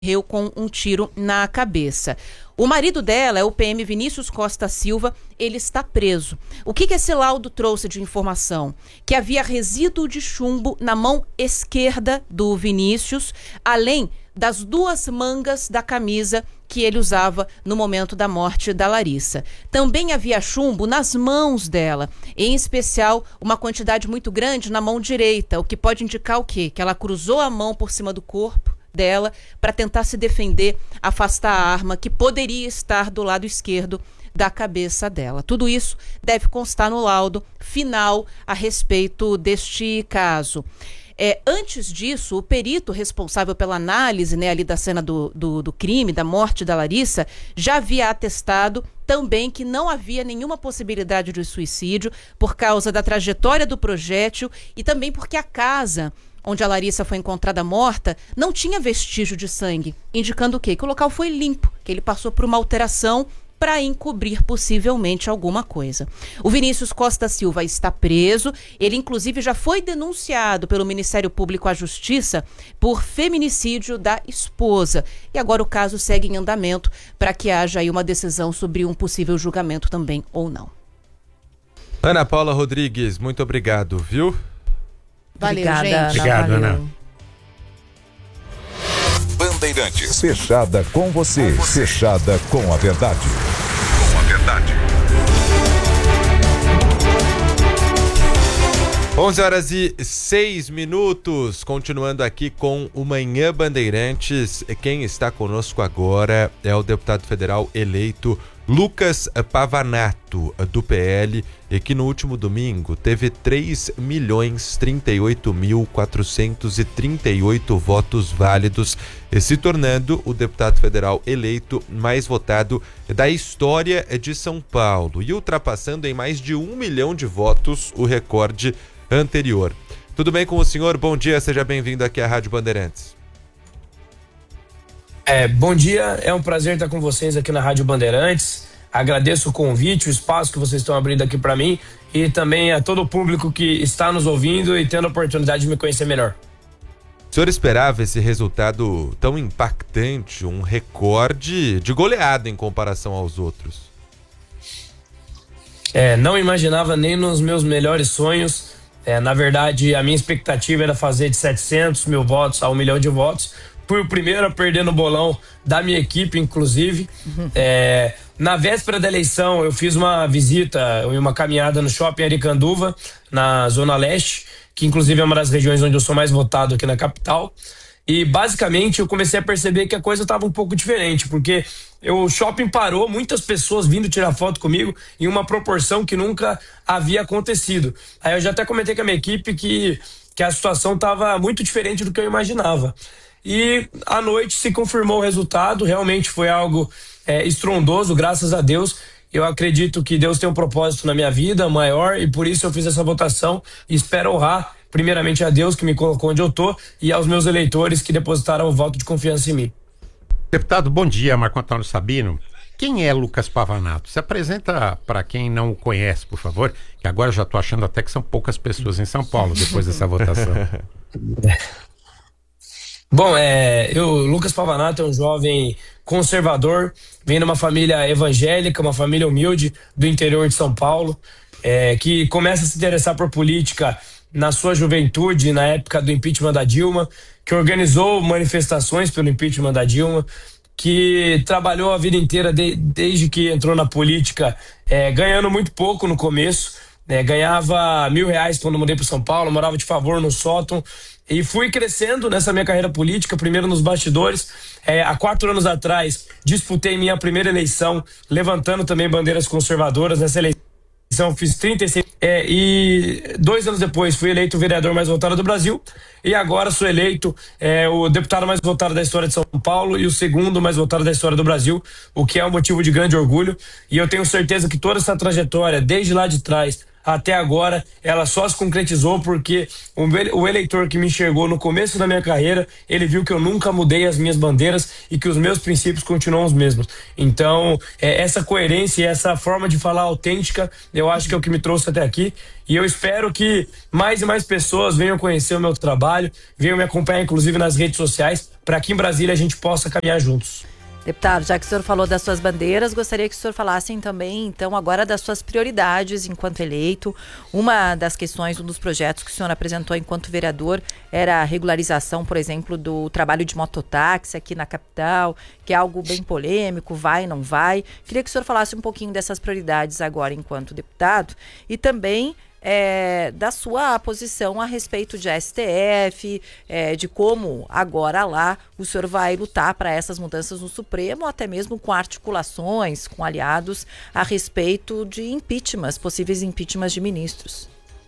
morreu com um tiro na cabeça. O marido dela é o PM Vinícius Costa Silva, ele está preso. O que esse laudo trouxe de informação? Que havia resíduo de chumbo na mão esquerda do Vinícius, além das 2 mangas da camisa que ele usava no momento da morte da Larissa. Também havia chumbo nas mãos dela, em especial uma quantidade muito grande na mão direita, o que pode indicar o quê? Que ela cruzou a mão por cima do corpo dela para tentar se defender, afastar a arma que poderia estar do lado esquerdo da cabeça dela. Tudo isso deve constar no laudo final a respeito deste caso. Antes disso, o perito responsável pela análise, ali da cena do crime, da morte da Larissa, já havia atestado também que não havia nenhuma possibilidade de suicídio por causa da trajetória do projétil e também porque a casa onde a Larissa foi encontrada morta não tinha vestígio de sangue, indicando o quê? Que o local foi limpo, que ele passou por uma alteração para encobrir possivelmente alguma coisa. O Vinícius Costa Silva está preso, ele inclusive já foi denunciado pelo Ministério Público à Justiça por feminicídio da esposa. E agora o caso segue em andamento para que haja aí uma decisão sobre um possível julgamento também ou não. Ana Paula Rodrigues, muito obrigado, viu? Valeu, Obrigada, gente. Obrigado, Ana. Bandeirantes. Fechada com você. Fechada com a verdade. Com a verdade. 11h06, continuando aqui com o Manhã Bandeirantes. Quem está conosco agora é o deputado federal eleito Lucas Pavanato, do PL, e que no último domingo teve 3.038.438 votos válidos, se tornando o deputado federal eleito mais votado da história de São Paulo e ultrapassando em mais de 1 milhão de votos o recorde anterior. Tudo bem com o senhor? Bom dia, seja bem-vindo aqui à Rádio Bandeirantes. Bom dia, é um prazer estar com vocês aqui na Rádio Bandeirantes. Agradeço o convite, o espaço que vocês estão abrindo aqui para mim e também a todo o público que está nos ouvindo e tendo a oportunidade de me conhecer melhor. O senhor esperava esse resultado tão impactante, um recorde de goleada em comparação aos outros? Não imaginava nem nos meus melhores sonhos. Na verdade, a minha expectativa era fazer de 700 mil votos a 1 milhão de votos. Fui o primeiro a perder no bolão da minha equipe, inclusive. Na véspera da eleição, eu fiz uma visita e uma caminhada no Shopping Aricanduva, na Zona Leste, que inclusive é uma das regiões onde eu sou mais votado aqui na capital. E basicamente eu comecei a perceber que a coisa estava um pouco diferente, porque o shopping parou, muitas pessoas vindo tirar foto comigo em uma proporção que nunca havia acontecido. Aí eu já até comentei com a minha equipe que a situação estava muito diferente do que eu imaginava. E à noite se confirmou o resultado, realmente foi algo estrondoso, graças a Deus. Eu acredito que Deus tem um propósito na minha vida maior e por isso eu fiz essa votação e espero honrar primeiramente a Deus que me colocou onde eu tô e aos meus eleitores que depositaram o voto de confiança em mim. Deputado, bom dia, Marco Antônio Sabino. Quem é Lucas Pavanato? Se apresenta para quem não o conhece, por favor, que agora eu já tô achando até que são poucas pessoas em São Paulo depois dessa votação. Bom, Lucas Pavanato é um jovem conservador, vem de uma família evangélica, uma família humilde do interior de São Paulo, que começa a se interessar por política na sua juventude, na época do impeachment da Dilma, que organizou manifestações pelo impeachment da Dilma, que trabalhou a vida inteira desde que entrou na política, ganhando muito pouco no começo, ganhava R$1.000 quando mudei para São Paulo, morava de favor no sótão e fui crescendo nessa minha carreira política, primeiro nos bastidores. Há 4 anos atrás disputei minha primeira eleição, levantando também bandeiras conservadoras. Nessa eleição fiz 36 e 2 anos depois fui eleito o vereador mais votado do Brasil e agora sou eleito o deputado mais votado da história de São Paulo e o segundo mais votado da história do Brasil, o que é um motivo de grande orgulho. E eu tenho certeza que toda essa trajetória, desde lá de trás até agora, ela só se concretizou porque o eleitor que me enxergou no começo da minha carreira, ele viu que eu nunca mudei as minhas bandeiras e que os meus princípios continuam os mesmos. Então, essa coerência e essa forma de falar autêntica, eu acho que é o que me trouxe até aqui. E eu espero que mais e mais pessoas venham conhecer o meu trabalho, venham me acompanhar, inclusive, nas redes sociais, para que em Brasília a gente possa caminhar juntos. Deputado, já que o senhor falou das suas bandeiras, gostaria que o senhor falasse também, então, agora das suas prioridades enquanto eleito. Uma das questões, um dos projetos que o senhor apresentou enquanto vereador era a regularização, por exemplo, do trabalho de mototáxi aqui na capital, que é algo bem polêmico, vai, não vai. Queria que o senhor falasse um pouquinho dessas prioridades agora enquanto deputado e também da sua posição a respeito de STF, de como agora lá o senhor vai lutar para essas mudanças no Supremo, até mesmo com articulações, com aliados a respeito de impeachments, possíveis impeachments de ministros.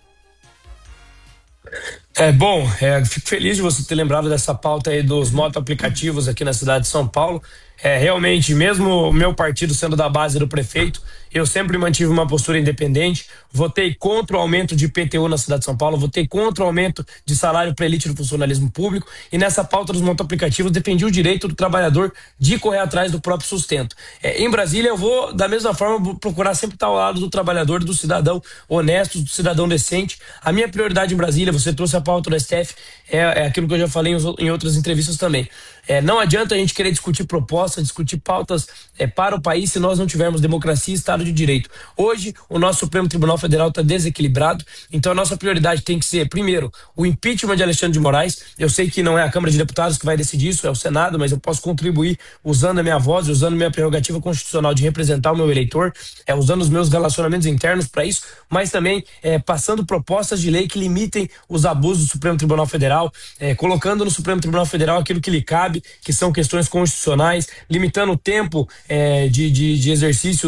Fico feliz de você ter lembrado dessa pauta aí dos motoaplicativos aqui na cidade de São Paulo. Realmente, mesmo o meu partido sendo da base do prefeito, eu sempre mantive uma postura independente, votei contra o aumento de IPTU na cidade de São Paulo, votei contra o aumento de salário para elite do funcionalismo público e nessa pauta dos motoaplicativos defendi o direito do trabalhador de correr atrás do próprio sustento. Em Brasília eu vou, da mesma forma, procurar sempre estar ao lado do trabalhador, do cidadão honesto, do cidadão decente. A minha prioridade em Brasília, você trouxe a pauta do STF, é aquilo que eu já falei em outras entrevistas também. Não adianta a gente querer discutir propostas, discutir pautas para o país se nós não tivermos democracia e Estado de Direito. Hoje, o nosso Supremo Tribunal Federal está desequilibrado, então a nossa prioridade tem que ser, primeiro, o impeachment de Alexandre de Moraes. Eu sei que não é a Câmara de Deputados que vai decidir isso, é o Senado, mas eu posso contribuir usando a minha voz, usando minha prerrogativa constitucional de representar o meu eleitor, usando os meus relacionamentos internos para isso, mas também passando propostas de lei que limitem os abusos do Supremo Tribunal Federal, colocando no Supremo Tribunal Federal aquilo que lhe cabe, que são questões constitucionais, limitando o tempo de exercício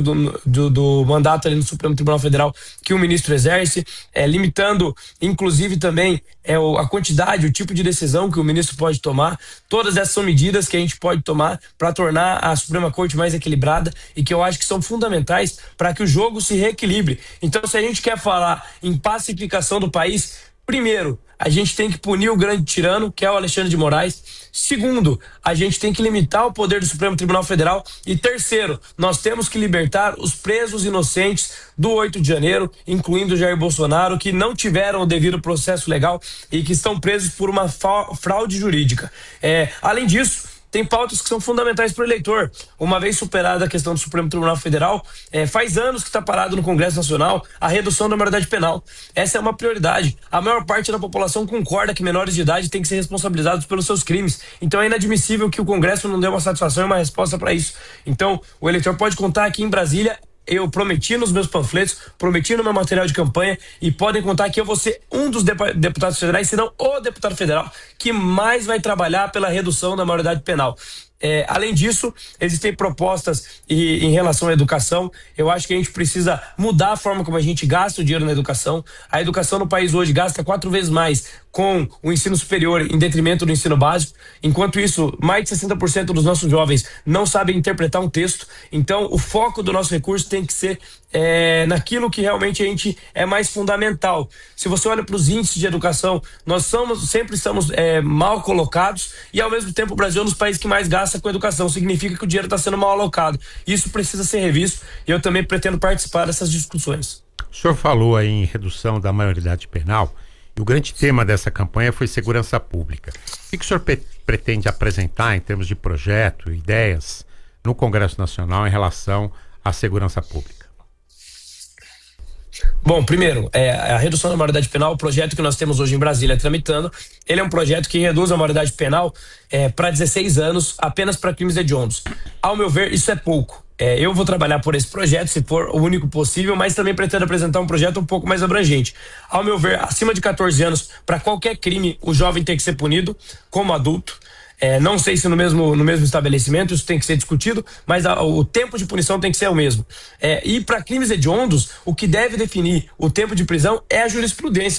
do mandato ali no Supremo Tribunal Federal que o ministro exerce, limitando inclusive também a quantidade, o tipo de decisão que o ministro pode tomar. Todas essas são medidas que a gente pode tomar para tornar a Suprema Corte mais equilibrada e que eu acho que são fundamentais para que o jogo se reequilibre. Então, se a gente quer falar em pacificação do país, primeiro, a gente tem que punir o grande tirano, que é o Alexandre de Moraes. Segundo, a gente tem que limitar o poder do Supremo Tribunal Federal. E terceiro, nós temos que libertar os presos inocentes do 8 de janeiro, incluindo Jair Bolsonaro, que não tiveram o devido processo legal e que estão presos por uma fraude jurídica. Além disso, tem pautas que são fundamentais para o eleitor. Uma vez superada a questão do Supremo Tribunal Federal, faz anos que está parado no Congresso Nacional a redução da maioridade penal. Essa é uma prioridade. A maior parte da população concorda que menores de idade têm que ser responsabilizados pelos seus crimes. Então é inadmissível que o Congresso não dê uma satisfação e uma resposta para isso. Então o eleitor pode contar aqui em Brasília. Eu prometi nos meus panfletos, prometi no meu material de campanha e podem contar que eu vou ser um dos deputados federais, se não o deputado federal, que mais vai trabalhar pela redução da maioridade penal. Além disso, existem propostas em relação à educação. Eu acho que a gente precisa mudar a forma como a gente gasta o dinheiro na educação. A educação no país hoje gasta 4 vezes mais com o ensino superior em detrimento do ensino básico. Enquanto isso, mais de 60% dos nossos jovens não sabem interpretar um texto. Então, o foco do nosso recurso tem que ser naquilo que realmente a gente é mais fundamental. Se você olha para os índices de educação, nós sempre estamos mal colocados e, ao mesmo tempo, o Brasil é um dos países que mais gasta com educação. Significa que o dinheiro está sendo mal alocado. Isso precisa ser revisto e eu também pretendo participar dessas discussões. O senhor falou aí em redução da maioridade penal e o grande tema dessa campanha foi segurança pública. O que o senhor pretende apresentar em termos de projeto, ideias no Congresso Nacional em relação à segurança pública? Bom, primeiro, a redução da maioridade penal, o projeto que nós temos hoje em Brasília tramitando, ele é um projeto que reduz a maioridade penal para 16 anos apenas para crimes hediondos. Ao meu ver, isso é pouco. Eu vou trabalhar por esse projeto, se for o único possível, mas também pretendo apresentar um projeto um pouco mais abrangente. Ao meu ver, acima de 14 anos, para qualquer crime, o jovem tem que ser punido como adulto. Não sei se no mesmo estabelecimento, isso tem que ser discutido, mas o tempo de punição tem que ser o mesmo. E para crimes hediondos, o que deve definir o tempo de prisão é a jurisprudência.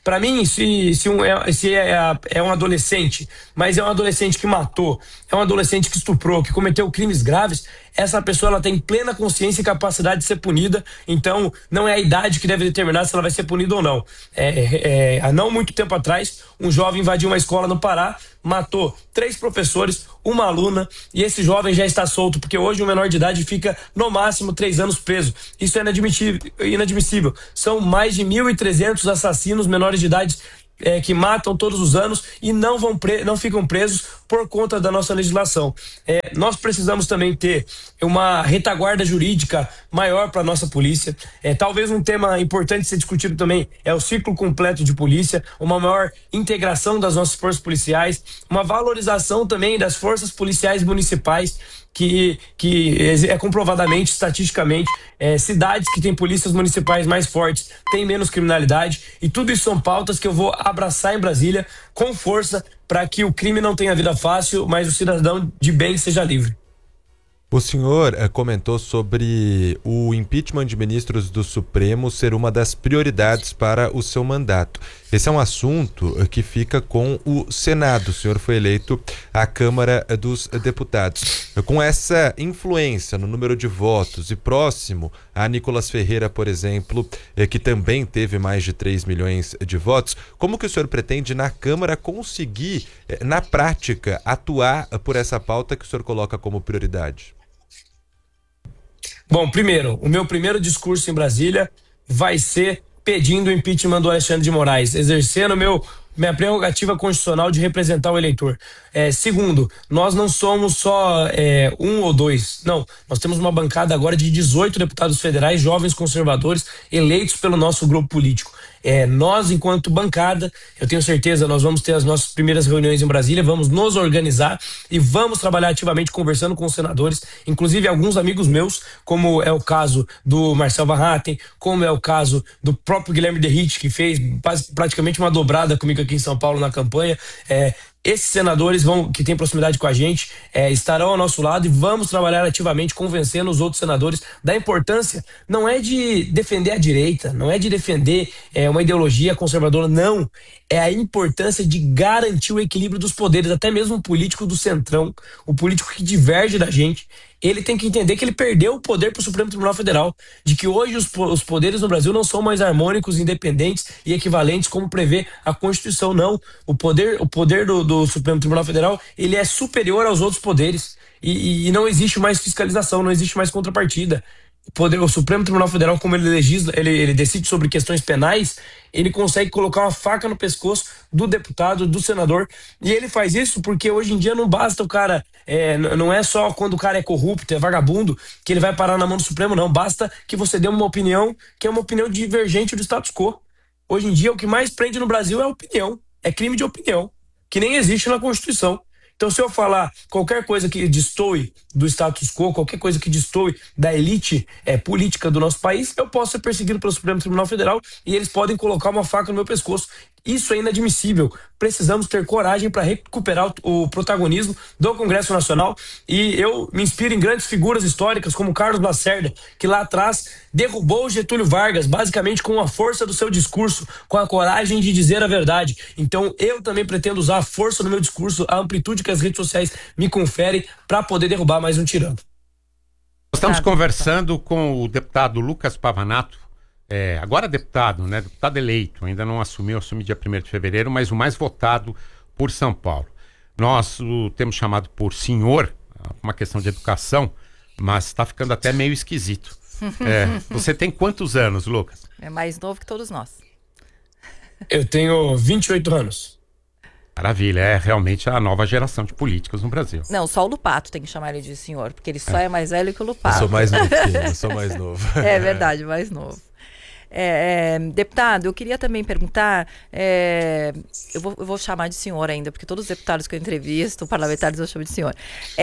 Para mim, se é um adolescente, mas é um adolescente que matou, é um adolescente que estuprou, que cometeu crimes graves, essa pessoa ela tem plena consciência e capacidade de ser punida. Então, não é a idade que deve determinar se ela vai ser punida ou não. Há não muito tempo atrás, um jovem invadiu uma escola no Pará, matou 3 professores, uma aluna, e esse jovem já está solto, porque hoje um menor de idade fica no máximo 3 anos preso. Isso é inadmissível. São mais de 1.300 assassinos menores de idade que matam todos os anos e não ficam presos por conta da nossa legislação. Nós precisamos também ter uma retaguarda jurídica maior para a nossa polícia. Talvez um tema importante ser discutido também é o ciclo completo de polícia, uma maior integração das nossas forças policiais, uma valorização também das forças policiais municipais, que é comprovadamente, estatisticamente, cidades que têm polícias municipais mais fortes têm menos criminalidade, e tudo isso são pautas que eu vou abraçar em Brasília com força para que o crime não tenha vida fácil, mas o cidadão de bem seja livre. O senhor comentou sobre o impeachment de ministros do Supremo ser uma das prioridades para o seu mandato. Esse é um assunto que fica com o Senado. O senhor foi eleito à Câmara dos Deputados. Com essa influência no número de votos e próximo a Nicolas Ferreira, por exemplo, que também teve mais de 3 milhões de votos, como que o senhor pretende na Câmara conseguir, na prática, atuar por essa pauta que o senhor coloca como prioridade? Bom, primeiro, o meu primeiro discurso em Brasília vai ser pedindo o impeachment do Alexandre de Moraes, exercendo minha prerrogativa constitucional de representar o eleitor. Segundo, nós não somos só 1 ou 2, não, nós temos uma bancada agora de 18 deputados federais, jovens conservadores, eleitos pelo nosso grupo político. Nós, enquanto bancada, eu tenho certeza, nós vamos ter as nossas primeiras reuniões em Brasília, vamos nos organizar e vamos trabalhar ativamente conversando com os senadores, inclusive alguns amigos meus, como é o caso do Marcel Van Hatten, como é o caso do próprio Guilherme Derrite, que fez praticamente uma dobrada comigo aqui em São Paulo na campanha. Esses senadores que têm proximidade com a gente estarão ao nosso lado e vamos trabalhar ativamente convencendo os outros senadores da importância, não é de defender a direita, não é de defender uma ideologia conservadora, não, é a importância de garantir o equilíbrio dos poderes, até mesmo o político do centrão, o político que diverge da gente, ele tem que entender que ele perdeu o poder para o Supremo Tribunal Federal, de que hoje os poderes no Brasil não são mais harmônicos, independentes e equivalentes como prevê a Constituição, não. O poder do Supremo Tribunal Federal, ele é superior aos outros poderes e não existe mais fiscalização, não existe mais contrapartida. O Supremo Tribunal Federal, como ele legisla, ele decide sobre questões penais, ele consegue colocar uma faca no pescoço do deputado, do senador, e ele faz isso porque hoje em dia não basta o cara, não é só quando o cara é corrupto, é vagabundo, que ele vai parar na mão do Supremo, não, basta que você dê uma opinião que é uma opinião divergente do status quo. Hoje em dia o que mais prende no Brasil é opinião, é crime de opinião, que nem existe na Constituição. Então, se eu falar qualquer coisa que destoe do status quo, qualquer coisa que destoe da elite política do nosso país, eu posso ser perseguido pelo Supremo Tribunal Federal e eles podem colocar uma faca no meu pescoço. Isso é inadmissível. Precisamos ter coragem para recuperar o protagonismo do Congresso Nacional, e eu me inspiro em grandes figuras históricas como Carlos Lacerda, que lá atrás derrubou Getúlio Vargas, basicamente com a força do seu discurso, com a coragem de dizer a verdade. Então eu também pretendo usar a força do meu discurso, a amplitude que as redes sociais me conferem, para poder derrubar mais um tirano. Estamos conversando com o deputado Lucas Pavanato, agora deputado, né? Deputado eleito, ainda não assumiu dia 1º de fevereiro, mas o mais votado por São Paulo. Nós o temos chamado por senhor, uma questão de educação, mas está ficando até meio esquisito. Você tem quantos anos, Lucas? É mais novo que todos nós. Eu tenho 28 anos. Maravilha, é realmente a nova geração de políticos no Brasil. Não, só o Lupato tem que chamar ele de senhor, porque ele só é mais velho que o Lupato. Eu sou mais novinho, eu sou mais novo. É verdade, mais novo. Deputado, eu queria também perguntar, eu vou chamar de senhor ainda, porque todos os deputados que eu entrevisto, parlamentares, eu chamo de senhor.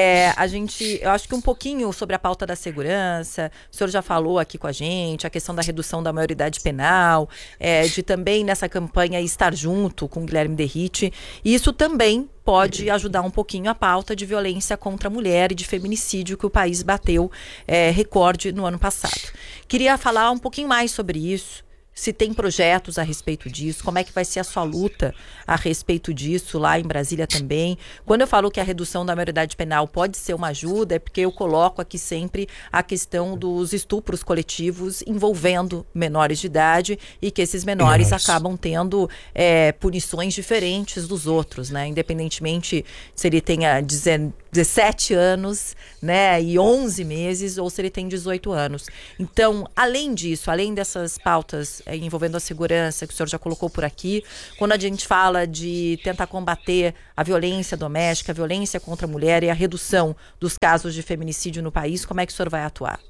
Eu acho que um pouquinho sobre a pauta da segurança, o senhor já falou aqui com a gente, a questão da redução da maioridade penal, de também nessa campanha estar junto com o Guilherme Derrite, e isso também pode ajudar um pouquinho a pauta de violência contra a mulher e de feminicídio que o país bateu recorde no ano passado. Queria falar um pouquinho mais sobre isso, se tem projetos a respeito disso, como é que vai ser a sua luta a respeito disso lá em Brasília também. Quando eu falo que a redução da maioridade penal pode ser uma ajuda, é porque eu coloco aqui sempre a questão dos estupros coletivos envolvendo menores de idade e que esses menores acabam tendo punições diferentes dos outros, né? Independentemente se ele tenha 17 anos, né, e 11 meses, ou se ele tem 18 anos. Então, além disso, além dessas pautas envolvendo a segurança, que o senhor já colocou por aqui, quando a gente fala de tentar combater a violência doméstica, a violência contra a mulher e a redução dos casos de feminicídio no país, como é que o senhor vai atuar?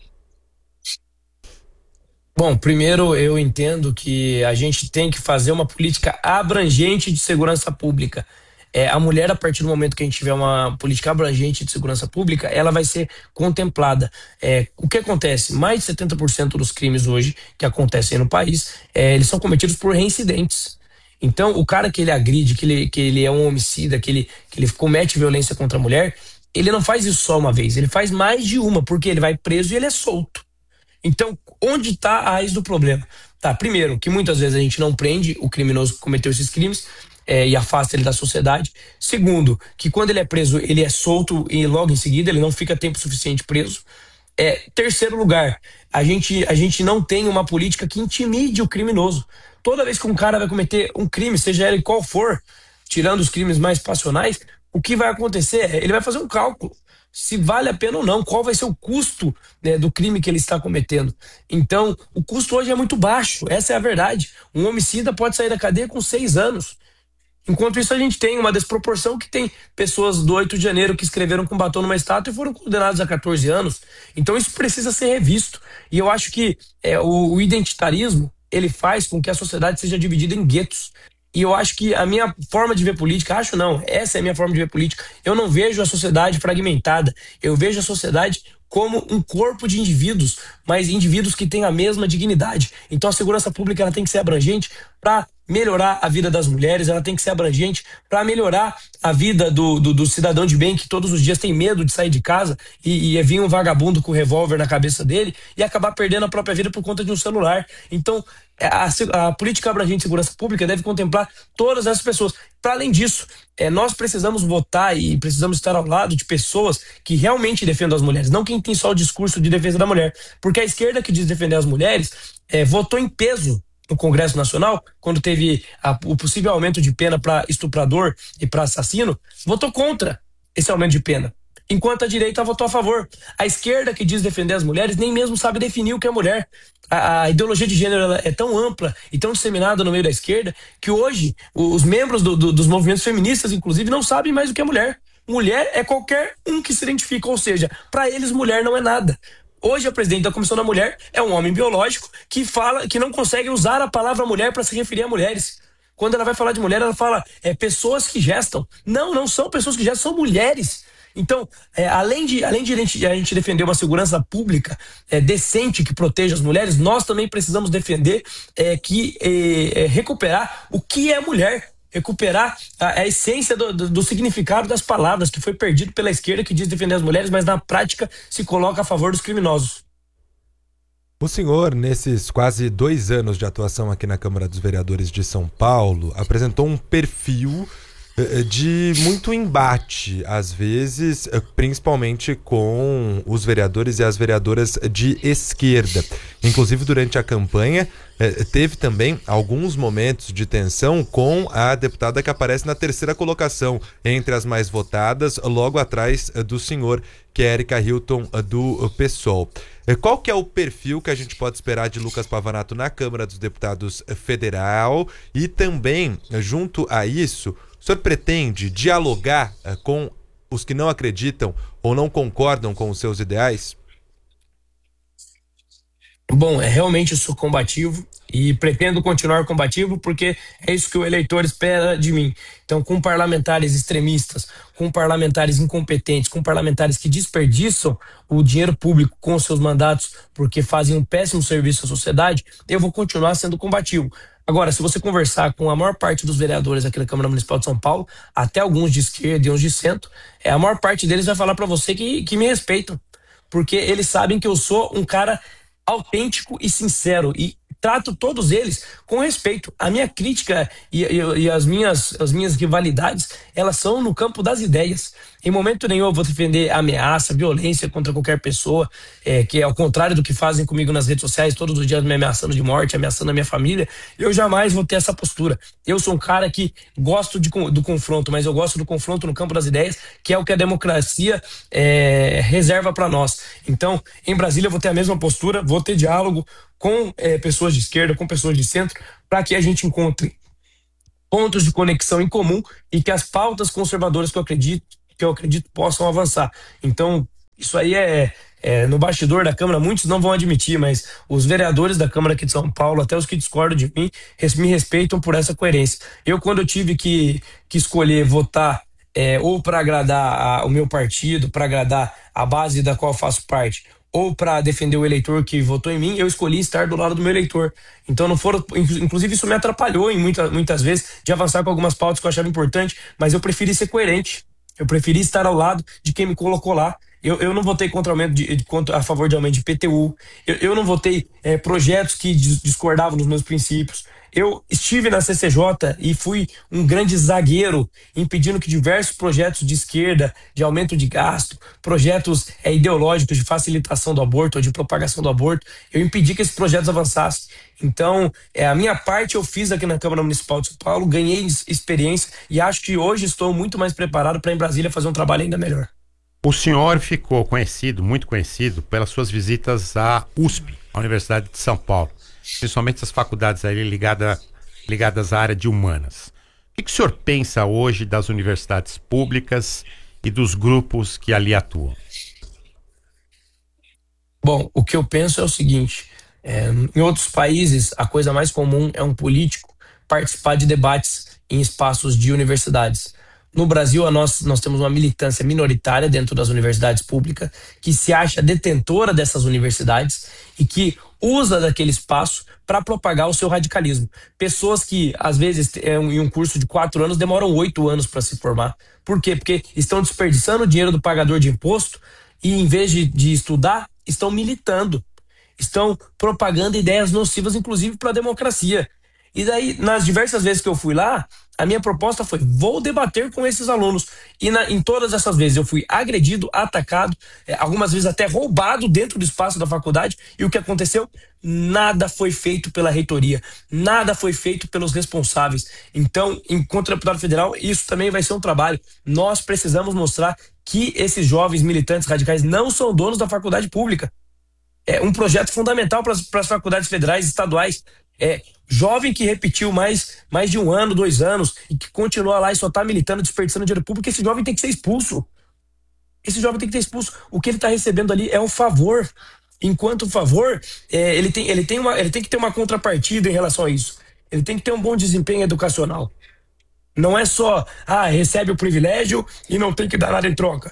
Bom, primeiro eu entendo que a gente tem que fazer uma política abrangente de segurança pública. A mulher, a partir do momento que a gente tiver uma política abrangente de segurança pública, ela vai ser contemplada. O que acontece? Mais de 70% dos crimes hoje que acontecem no país, eles são cometidos por reincidentes. Então, o cara que ele agride, que ele é um homicida, que ele comete violência contra a mulher, ele não faz isso só uma vez, ele faz mais de uma, porque ele vai preso e ele é solto. Então, onde está a raiz do problema? Tá, primeiro, que muitas vezes a gente não prende o criminoso que cometeu esses crimes, e afasta ele da sociedade. Segundo, que quando ele é preso, ele é solto e logo em seguida ele não fica tempo suficiente preso. Terceiro lugar, a gente não tem uma política que intimide o criminoso. Toda vez que um cara vai cometer um crime, seja ele qual for, tirando os crimes mais passionais, o que vai acontecer? Ele vai fazer um cálculo. Se vale a pena ou não, qual vai ser o custo, né, do crime que ele está cometendo. Então, o custo hoje é muito baixo, essa é a verdade. Um homicida pode sair da cadeia com 6 anos. Enquanto isso, a gente tem uma desproporção que tem pessoas do 8 de janeiro que escreveram com batom numa estátua e foram condenados a 14 anos. Então isso precisa ser revisto. E eu acho que o identitarismo, ele faz com que a sociedade seja dividida em guetos. E eu acho que a minha forma de ver política, essa é a minha forma de ver política. Eu não vejo a sociedade fragmentada. Eu vejo a sociedade como um corpo de indivíduos, mas indivíduos que têm a mesma dignidade. Então a segurança pública ela tem que ser abrangente para melhorar a vida das mulheres, ela tem que ser abrangente para melhorar a vida do cidadão de bem que todos os dias tem medo de sair de casa e vir um vagabundo com revólver na cabeça dele e acabar perdendo a própria vida por conta de um celular. Então a política abrangente de segurança pública deve contemplar todas essas pessoas. Para além disso, nós precisamos votar e precisamos estar ao lado de pessoas que realmente defendam as mulheres, não quem tem só o discurso de defesa da mulher. Porque a esquerda que diz defender as mulheres votou em peso no Congresso Nacional, quando teve o possível aumento de pena para estuprador e para assassino, votou contra esse aumento de pena. Enquanto a direita votou a favor. A esquerda que diz defender as mulheres nem mesmo sabe definir o que é mulher. A ideologia de gênero é tão ampla e tão disseminada no meio da esquerda que hoje os membros dos movimentos feministas, inclusive, não sabem mais o que é mulher. Mulher é qualquer um que se identifica, ou seja, para eles mulher não é nada. Hoje a presidente da Comissão da Mulher é um homem biológico que fala que não consegue usar a palavra mulher para se referir a mulheres. Quando ela vai falar de mulher, ela fala pessoas que gestam. Não são pessoas que gestam, são mulheres. Então, além de a gente defender uma segurança pública decente que proteja as mulheres, nós também precisamos defender recuperar o que é mulher. Recuperar a essência do significado das palavras que foi perdido pela esquerda que diz defender as mulheres, mas na prática se coloca a favor dos criminosos. O senhor, nesses quase 2 anos de atuação aqui na Câmara dos Vereadores de São Paulo, apresentou um perfil de muito embate, às vezes, principalmente com os vereadores e as vereadoras de esquerda. Inclusive, durante a campanha, teve também alguns momentos de tensão com a deputada que aparece na 3ª colocação, entre as mais votadas, logo atrás do senhor, que é Érica Hilton, do PSOL. Qual que é o perfil que a gente pode esperar de Lucas Pavanato na Câmara dos Deputados Federal? E também, junto a isso, o senhor pretende dialogar com os que não acreditam ou não concordam com os seus ideais? Bom, realmente eu sou combativo e pretendo continuar combativo porque é isso que o eleitor espera de mim. Então, com parlamentares extremistas, com parlamentares incompetentes, com parlamentares que desperdiçam o dinheiro público com seus mandatos porque fazem um péssimo serviço à sociedade, eu vou continuar sendo combativo. Agora, se você conversar com a maior parte dos vereadores aqui da Câmara Municipal de São Paulo, até alguns de esquerda e uns de centro, a maior parte deles vai falar para você que me respeitam, porque eles sabem que eu sou um cara autêntico e sincero, e trato todos eles com respeito. A minha crítica e as minhas rivalidades, elas são no campo das ideias. Em momento nenhum eu vou defender ameaça, violência contra qualquer pessoa, que é ao contrário do que fazem comigo nas redes sociais, todos os dias me ameaçando de morte, ameaçando a minha família. Eu jamais vou ter essa postura. Eu sou um cara que gosto do confronto, mas eu gosto do confronto no campo das ideias, que é o que a democracia reserva para nós. Então, em Brasília eu vou ter a mesma postura, vou ter diálogo com pessoas de esquerda, com pessoas de centro, para que a gente encontre pontos de conexão em comum e que as pautas conservadoras que eu acredito possam avançar. Então, isso aí no bastidor da Câmara, muitos não vão admitir, mas os vereadores da Câmara aqui de São Paulo, até os que discordam de mim, me respeitam por essa coerência. Quando eu tive que escolher votar ou para agradar o meu partido, para agradar a base da qual eu faço parte, ou para defender o eleitor que votou em mim, eu escolhi estar do lado do meu eleitor. Então inclusive isso me atrapalhou muitas vezes de avançar com algumas pautas que eu achava importante, mas eu preferi ser coerente. Eu preferi estar ao lado de quem me colocou lá. Eu não votei a favor de aumento de IPTU. Eu não votei projetos que discordavam dos meus princípios. Eu estive na CCJ e fui um grande zagueiro, impedindo que diversos projetos de esquerda, de aumento de gasto, projetos ideológicos de facilitação do aborto ou de propagação do aborto, eu impedi que esses projetos avançassem. Então, a minha parte eu fiz aqui na Câmara Municipal de São Paulo, ganhei experiência e acho que hoje estou muito mais preparado para em Brasília fazer um trabalho ainda melhor. O senhor ficou muito conhecido pelas suas visitas à USP, a Universidade de São Paulo, principalmente as faculdades ali ligadas à área de humanas. O que o senhor pensa hoje das universidades públicas e dos grupos que ali atuam? Bom, o que eu penso é o seguinte, em outros países a coisa mais comum é um político participar de debates em espaços de universidades. No Brasil, nós temos uma militância minoritária dentro das universidades públicas que se acha detentora dessas universidades e que usa daquele espaço para propagar o seu radicalismo. Pessoas que, às vezes, em um curso de 4 anos, demoram 8 anos para se formar. Por quê? Porque estão desperdiçando o dinheiro do pagador de imposto e, em vez de estudar, estão militando. Estão propagando ideias nocivas, inclusive para a democracia. E daí, nas diversas vezes que eu fui lá, a minha proposta foi, vou debater com esses alunos. E em todas essas vezes eu fui agredido, atacado, algumas vezes até roubado dentro do espaço da faculdade. E o que aconteceu? Nada foi feito pela reitoria, nada foi feito pelos responsáveis. Então, enquanto deputado federal, isso também vai ser um trabalho. Nós precisamos mostrar que esses jovens militantes radicais não são donos da faculdade pública. É um projeto fundamental para as faculdades federais e estaduais. Jovem que repetiu mais de 1 ano, 2 anos e que continua lá e só está militando, desperdiçando dinheiro público, esse jovem tem que ser expulso. Esse jovem tem que ser expulso. O que ele está recebendo ali é um favor. Enquanto favor, ele tem que ter uma contrapartida em relação a isso. Ele tem que ter um bom desempenho educacional. Não é só, recebe o privilégio e não tem que dar nada em troca.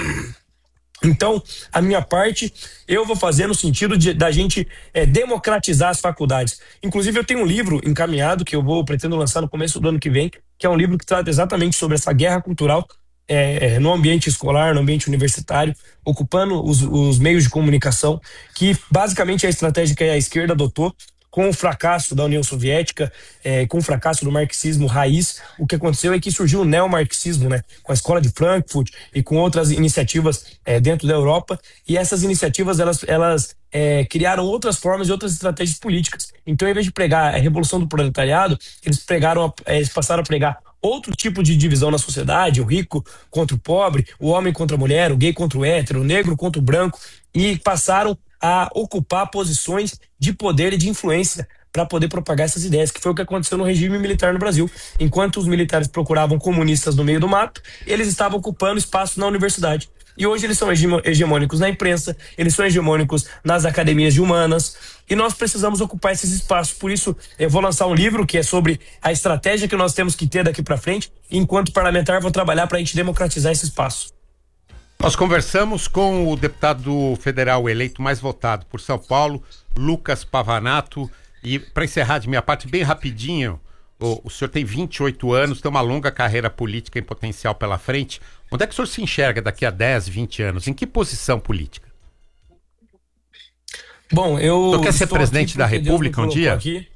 Então, a minha parte, eu vou fazer no sentido da gente democratizar as faculdades. Inclusive, eu tenho um livro encaminhado que eu pretendo lançar no começo do ano que vem, que é um livro que trata exatamente sobre essa guerra cultural no ambiente escolar, no ambiente universitário, ocupando os meios de comunicação, que basicamente é a estratégia que a esquerda adotou. Com o fracasso da União Soviética, com o fracasso do marxismo raiz, o que aconteceu é que surgiu o neomarxismo, né, com a Escola de Frankfurt e com outras iniciativas dentro da Europa, e essas iniciativas elas criaram outras formas e outras estratégias políticas. Então, em vez de pregar a revolução do proletariado, eles passaram a pregar outro tipo de divisão na sociedade, o rico contra o pobre, o homem contra a mulher, o gay contra o hétero, o negro contra o branco, e passaram a ocupar posições de poder e de influência para poder propagar essas ideias, que foi o que aconteceu no regime militar no Brasil. Enquanto os militares procuravam comunistas no meio do mato, eles estavam ocupando espaço na universidade. E hoje eles são hegemônicos na imprensa, eles são hegemônicos nas academias de humanas, e nós precisamos ocupar esses espaços. Por isso, eu vou lançar um livro que é sobre a estratégia que nós temos que ter daqui para frente, e enquanto parlamentar vou trabalhar para a gente democratizar esse espaço. Nós conversamos com o deputado federal eleito mais votado por São Paulo, Lucas Pavanato. E para encerrar de minha parte, bem rapidinho, o senhor tem 28 anos, tem uma longa carreira política em potencial pela frente. Onde é que o senhor se enxerga daqui a 10, 20 anos? Em que posição política? Bom, Tu quer ser presidente da República um dia? Aqui.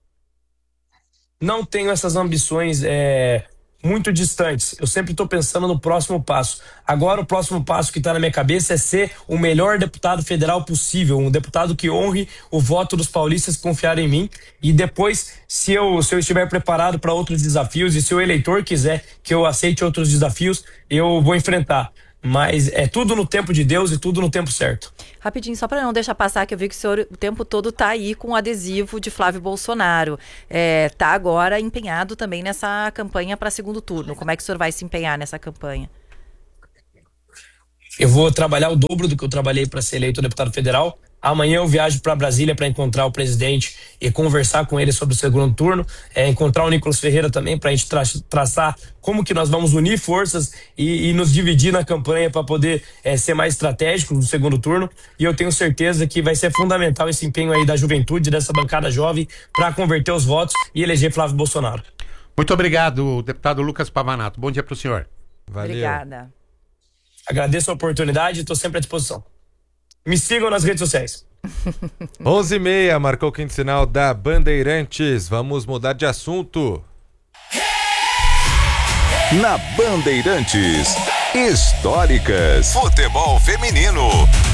Não tenho essas ambições muito distantes. Eu sempre estou pensando no próximo passo. Agora, o próximo passo que está na minha cabeça é ser o melhor deputado federal possível, um deputado que honre o voto dos paulistas que confiarem em mim. E depois, se eu estiver preparado para outros desafios e se o eleitor quiser que eu aceite outros desafios, eu vou enfrentar. Mas é tudo no tempo de Deus e tudo no tempo certo. Rapidinho, só para não deixar passar, que eu vi que o senhor o tempo todo tá aí com o adesivo de Flávio Bolsonaro. Tá agora empenhado também nessa campanha para segundo turno. Como é que o senhor vai se empenhar nessa campanha? Eu vou trabalhar o dobro do que eu trabalhei para ser eleito deputado federal. Amanhã eu viajo para Brasília para encontrar o presidente e conversar com ele sobre o segundo turno, encontrar o Nicolas Ferreira também para a gente traçar como que nós vamos unir forças e nos dividir na campanha para poder ser mais estratégico no segundo turno. E eu tenho certeza que vai ser fundamental esse empenho aí da juventude, dessa bancada jovem, para converter os votos e eleger Flávio Bolsonaro. Muito obrigado, deputado Lucas Pavanato. Bom dia para o senhor. Valeu. Obrigada. Agradeço a oportunidade e estou sempre à disposição. Me sigam nas redes sociais. 11h30, marcou o quinto sinal da Bandeirantes. Vamos mudar de assunto. Na Bandeirantes, históricas. Futebol feminino.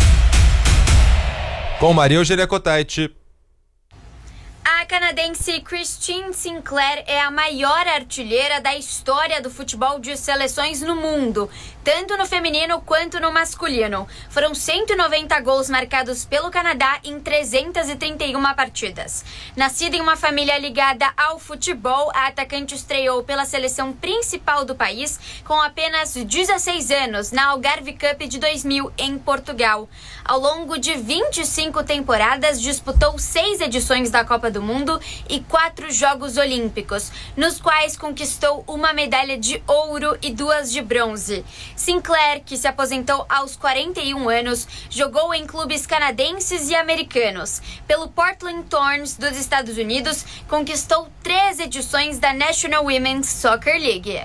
Com Maria Eugênia Cotaiti. A canadense Christine Sinclair é a maior artilheira da história do futebol de seleções no mundo, tanto no feminino quanto no masculino. Foram 190 gols marcados pelo Canadá em 331 partidas. Nascida em uma família ligada ao futebol, a atacante estreou pela seleção principal do país com apenas 16 anos na Algarve Cup de 2000 em Portugal. Ao longo de 25 temporadas, disputou 6 edições da Copa do Mundo e 4 Jogos Olímpicos, nos quais conquistou uma medalha de ouro e 2 de bronze. Sinclair, que se aposentou aos 41 anos, jogou em clubes canadenses e americanos. Pelo Portland Thorns dos Estados Unidos, conquistou 3 edições da National Women's Soccer League.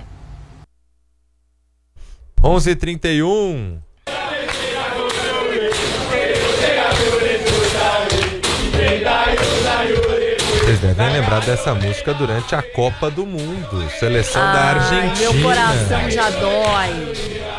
11h31. Vocês devem lembrar dessa música durante a Copa do Mundo. Seleção da Argentina. Meu coração já dói.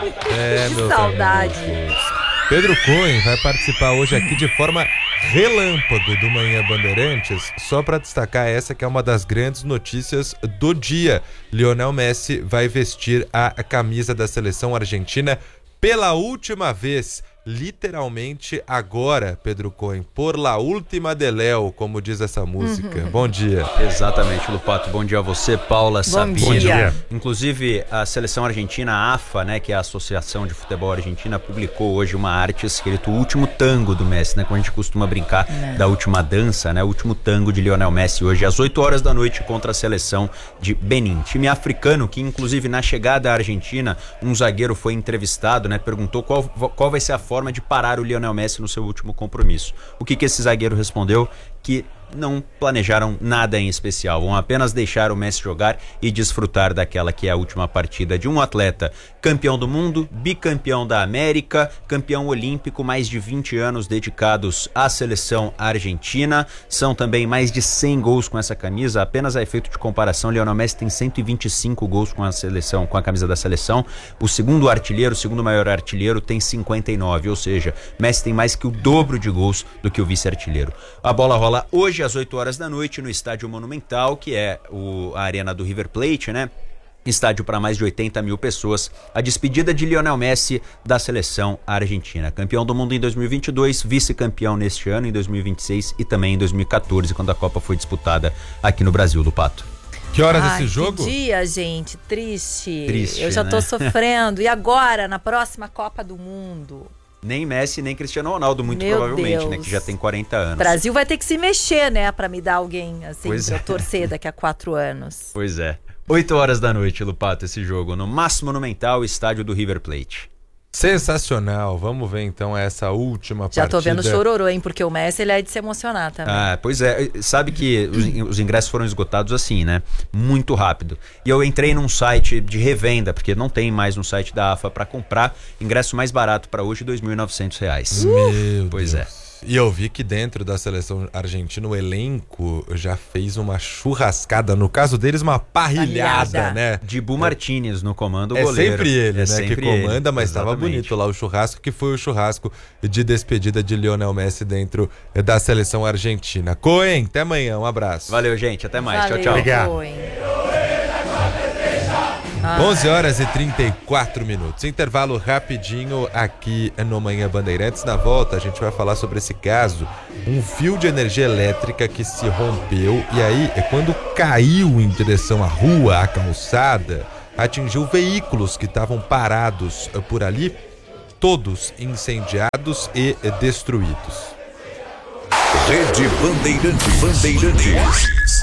Que saudade. Amigos. Pedro Cohen vai participar hoje aqui de forma relâmpago do Manhã Bandeirantes, só para destacar essa que é uma das grandes notícias do dia. Lionel Messi vai vestir a camisa da seleção argentina pela última vez. Literalmente agora, Pedro Cohen, por la última de Léo, como diz essa música. Bom dia. Exatamente, Lupato. Bom dia a você, Paula, Sabine. Bom dia. Inclusive, a seleção argentina, a AFA, né, que é a Associação de Futebol Argentina, publicou hoje uma arte escrito O Último Tango do Messi, né, como a gente costuma brincar da última dança, né, o último tango de Lionel Messi hoje às 8 horas da noite contra a seleção de Benin. Time africano que, inclusive, na chegada à Argentina, um zagueiro foi entrevistado, né, perguntou qual vai ser a forma de parar o Lionel Messi no seu último compromisso. O que esse zagueiro respondeu? Que não planejaram nada em especial, vão apenas deixar o Messi jogar e desfrutar daquela que é a última partida de um atleta campeão do mundo, bicampeão da América, campeão olímpico, mais de 20 anos dedicados à seleção argentina, são também mais de 100 gols com essa camisa. Apenas a efeito de comparação, Lionel Messi tem 125 gols com a seleção, com a camisa da seleção. O segundo maior artilheiro tem 59, ou seja, Messi tem mais que o dobro de gols do que o vice-artilheiro. A bola rola hoje às 8 horas da noite no Estádio Monumental, que é a arena do River Plate, né? Estádio para mais de 80 mil pessoas. A despedida de Lionel Messi da seleção argentina. Campeão do mundo em 2022, vice-campeão neste ano, em 2026 e também em 2014, quando a Copa foi disputada aqui no Brasil, do Pato. Que horas esse jogo? Que dia, gente. Triste. Eu já né? tô sofrendo. E agora, na próxima Copa do Mundo? Nem Messi, nem Cristiano Ronaldo, muito Meu provavelmente, Deus. né? Que já tem 40 anos. O Brasil vai ter que se mexer, né? Pra me dar alguém, assim, Pois pra é. eu torcer daqui a 4 anos. Pois é. 8 horas da noite, Lupato, esse jogo no Máximo Monumental, estádio do River Plate. Sensacional. Vamos ver então essa última partida. Já tô vendo chororô, hein? Porque o Messi, ele é de se emocionar também. Pois é. Sabe que os ingressos foram esgotados assim, né? Muito rápido. E eu entrei num site de revenda, porque não tem mais no site da AFA para comprar ingresso mais barato para hoje, R$ 2.900. Meu Pois Deus. é. E eu vi que dentro da seleção argentina o elenco já fez uma churrascada, no caso deles uma parrilhada, né? Dibu Martínez no comando, o É goleiro. sempre ele, né, sempre que comanda, ele. mas estava Exatamente. bonito lá o churrasco, que foi o churrasco de despedida de Lionel Messi dentro da seleção argentina. Cohen, até amanhã, um abraço. Valeu, gente, até mais. Valeu, Tchau, tchau. Obrigado. Cohen. 11h34. Intervalo rapidinho aqui no Manhã Bandeirantes. Na volta a gente vai falar sobre esse caso, um fio de energia elétrica que se rompeu e aí quando caiu em direção à rua, à calçada, atingiu veículos que estavam parados por ali, todos incendiados e destruídos. Rede Bandeirantes.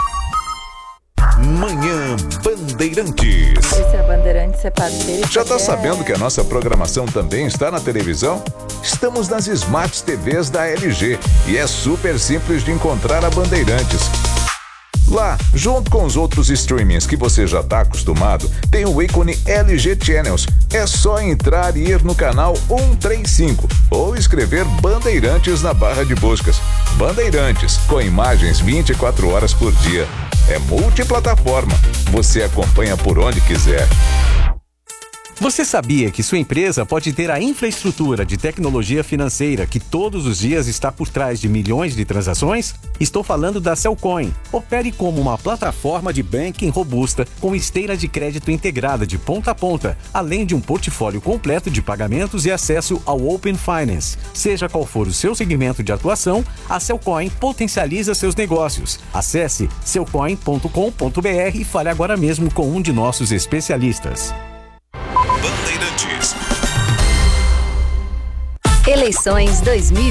Manhã Bandeirantes. Esse é Bandeirantes, é parceiro. Já tá sabendo que a nossa programação também está na televisão? Estamos nas Smart TVs da LG e é super simples de encontrar a Bandeirantes. Lá, junto com os outros streamings que você já está acostumado, tem o ícone LG Channels. É só entrar e ir no canal 135 ou escrever Bandeirantes na barra de buscas. Bandeirantes, com imagens 24 horas por dia. É multiplataforma. Você acompanha por onde quiser. Você sabia que sua empresa pode ter a infraestrutura de tecnologia financeira que todos os dias está por trás de milhões de transações? Estou falando da Cellcoin. Opere como uma plataforma de banking robusta com esteira de crédito integrada de ponta a ponta, além de um portfólio completo de pagamentos e acesso ao Open Finance. Seja qual for o seu segmento de atuação, a Cellcoin potencializa seus negócios. Acesse cellcoin.com.br e fale agora mesmo com um de nossos especialistas. Bandeirantes. Eleições 2020.